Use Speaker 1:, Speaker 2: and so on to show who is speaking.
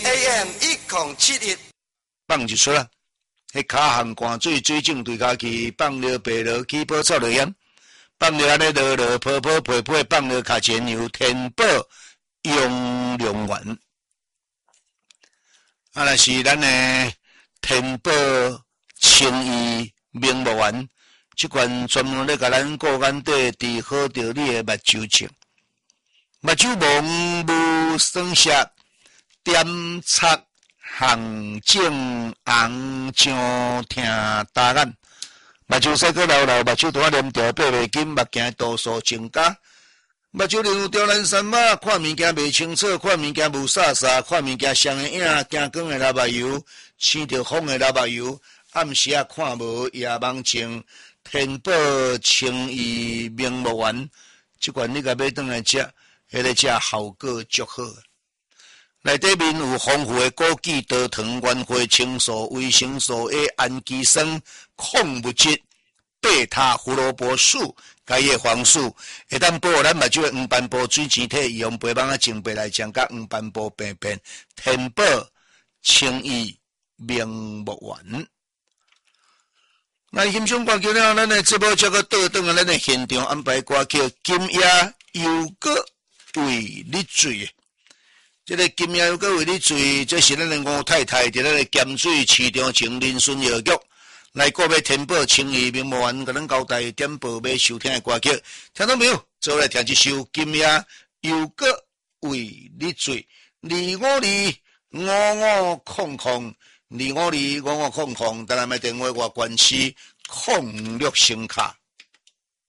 Speaker 1: AM 1071，
Speaker 2: 放一出啦。迄脚项汗水水肿对家己放了白落起保臭落盐，放了安尼落落泡泡配配，放了卡钱油填饱用量丸。啊，若是咱的填饱清益明目丸，即款专门咧甲咱顾眼底治好着你的目睭症。目睭蒙雾酸涩，点擦红肿红肿疼大眼，目睭细个流流，目睭大黏着爬袂紧，目镜度数增加。目睭里有刁难三马，看物件袂清楚，看物件无煞煞，看物件双个影，惊光的流目油，生着风的流目油，暗时啊看无夜盲症，填饱清益明目丸，即款你甲买转来食，迄个食效果足好。内底面有丰富的枸杞、多糖、原花青素、维生素 A、氨基酸、矿物质、贝塔胡萝卜素、甲叶黄素，会当保护咱目睭的黄斑部水晶体，用白网啊净白来将甲黄斑部病变，填饱清益明目丸。那欣赏歌曲了，咱的节目这个倒转啊，咱的现场安排歌曲《金叶优果为你醉》。这个金叶优果为你醉，这是咱的吴太太伫咱的咸水市场前林顺药局来购买填饱清益明目丸，甲咱交代点播要收听的歌曲，听到没有？做来听一首《金叶优果为你醉》，252500，252500，当然买电话我关系06声卡。